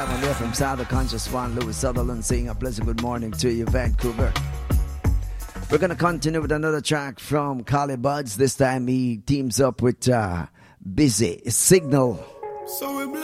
I'm here from South, the Conscious One, Louis Sutherland, saying a pleasant good morning to you, Vancouver. We're going to continue with another track from Carly Buds. This time he teams up with Busy Signal.